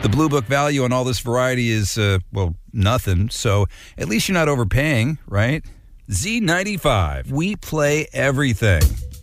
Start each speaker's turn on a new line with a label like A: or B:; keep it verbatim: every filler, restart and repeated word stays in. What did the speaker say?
A: The Blue Book value on all this variety is, uh, well, nothing. So at least you're not overpaying, right? Z ninety-five. We play everything.